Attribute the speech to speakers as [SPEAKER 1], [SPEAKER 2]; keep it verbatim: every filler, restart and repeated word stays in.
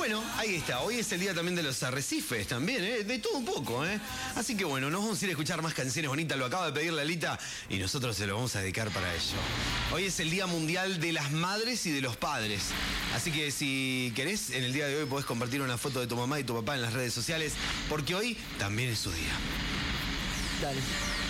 [SPEAKER 1] Bueno, ahí está. Hoy es el día también de los arrecifes, también, ¿eh? De todo un poco, ¿eh? Así que bueno, nos vamos a ir a escuchar más canciones bonitas. Lo acaba de pedir Lalita y nosotros se lo vamos a dedicar para ello. Hoy es el Día Mundial de las Madres y de los Padres. Así que si querés, en el día de hoy podés compartir una foto de tu mamá y tu papá en las redes sociales, porque hoy también es su día.
[SPEAKER 2] Dale.